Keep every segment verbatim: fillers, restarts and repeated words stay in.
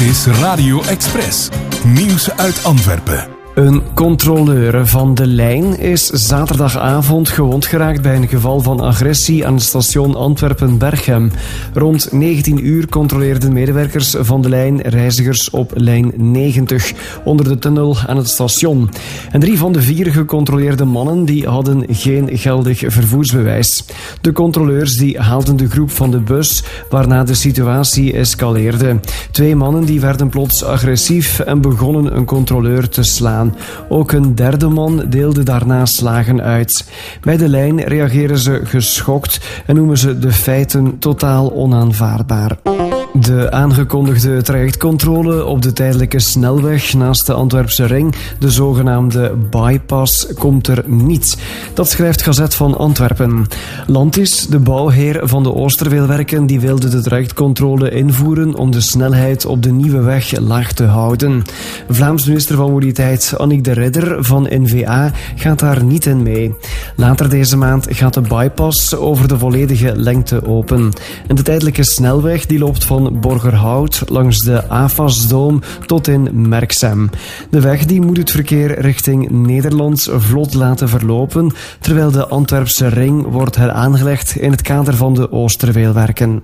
is Radio Express. Nieuws uit Antwerpen. Een controleur van de lijn is zaterdagavond gewond geraakt bij een geval van agressie aan het station Antwerpen-Berchem. Rond negentien uur controleerden medewerkers van de lijn reizigers op lijn negentig onder de tunnel aan het station. En drie van de vier gecontroleerde mannen die hadden geen geldig vervoersbewijs. De controleurs die haalden de groep van de bus, waarna de situatie escaleerde. Twee mannen die werden plots agressief en begonnen een controleur te slaan. Ook een derde man deelde daarna slagen uit. Bij de lijn reageren ze geschokt en noemen ze de feiten totaal onaanvaardbaar. De aangekondigde trajectcontrole op de tijdelijke snelweg naast de Antwerpse ring, de zogenaamde bypass, komt er niet. Dat schrijft Gazet van Antwerpen. Landis, de bouwheer van de Oosterveelwerken, die wilde de trajectcontrole invoeren om de snelheid op de nieuwe weg laag te houden. Vlaams minister van Mobiliteit Annick de Ridder van N V A gaat daar niet in mee. Later deze maand gaat de bypass over de volledige lengte open. En de tijdelijke snelweg die loopt van Borgerhout langs de A F A S-doom tot in Merksem. De weg die moet het verkeer richting Nederland vlot laten verlopen, terwijl de Antwerpse ring wordt heraangelegd in het kader van de Oosterveelwerken.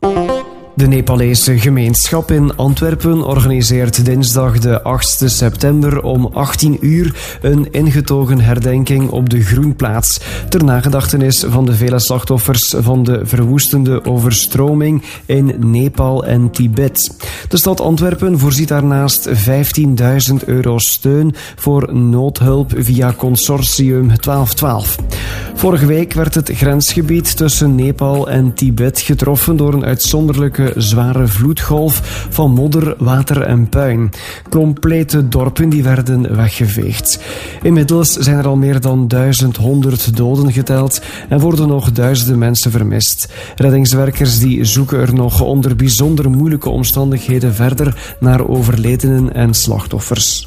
De Nepalese gemeenschap in Antwerpen organiseert dinsdag de achtste september om achttien uur een ingetogen herdenking op de Groenplaats ter nagedachtenis van de vele slachtoffers van de verwoestende overstroming in Nepal en Tibet. De stad Antwerpen voorziet daarnaast vijftienduizend euro steun voor noodhulp via consortium twaalf twaalf. Vorige week werd het grensgebied tussen Nepal en Tibet getroffen door een uitzonderlijke zware vloedgolf van modder, water en puin. Complete dorpen die werden weggeveegd. Inmiddels zijn er al meer dan duizend honderd doden geteld en worden nog duizenden mensen vermist. Reddingswerkers die zoeken er nog onder bijzonder moeilijke omstandigheden verder naar overledenen en slachtoffers.